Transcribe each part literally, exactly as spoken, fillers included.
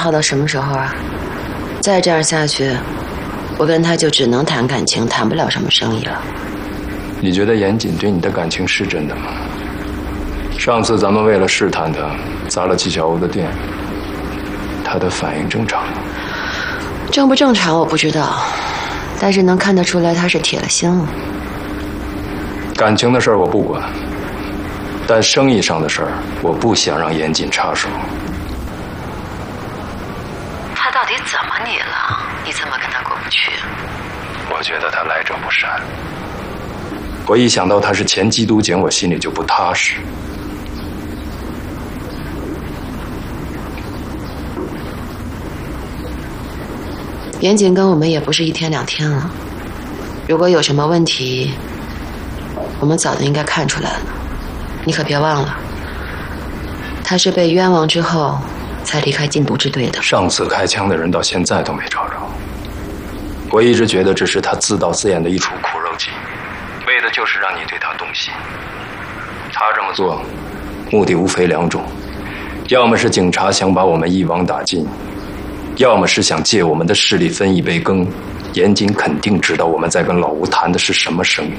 耗到什么时候啊？再这样下去，我跟他就只能谈感情，谈不了什么生意了。 你觉得严谨对你的感情是真的吗？上次咱们为了试探他，砸了纪晓鸥的店，他的反应正常吗？ 正不正常我不知道，但是能看得出来他是铁了心了。 感情的事儿我不管，但生意上的事儿我不想让严谨插手。 他到底怎么你了？你怎么跟他过不去？ 我觉得他来者不善。我一想到他是前缉毒警，我心里就不踏实。 严谨跟我们也不是一天两天了，如果有什么问题，我们早就应该看出来了。你可别忘了，他是被冤枉之后才离开禁毒支队的。 上次开枪的人到现在都没找着，我一直觉得这是他自导自演的一出苦肉计，为的就是让你对他动心。他这么做，目的无非两种，要么是警察想把我们一网打尽，要么是想借我们的势力分一杯羹。严谨肯定知道我们在跟老吴谈的是什么生意。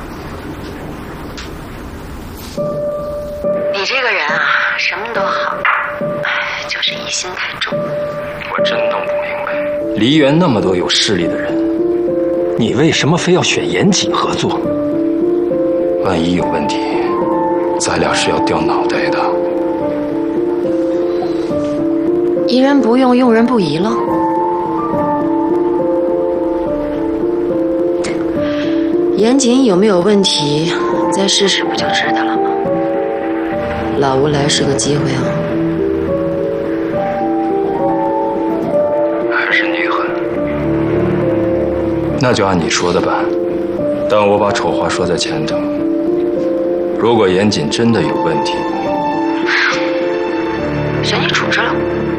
你这个人啊，什么都好，哎，就是疑心太重。 我真弄不明白，梨园那么多有势力的人， 你为什么非要选严谨合作？ 万一有问题，咱俩是要掉脑袋的。 疑人不用，用人不疑了。严谨有没有问题，再试试不就知道了吗？老吴来是个机会啊。 还是你狠。那就按你说的办，但我把丑话说在前头。如果严谨真的有问题， 选你处置了。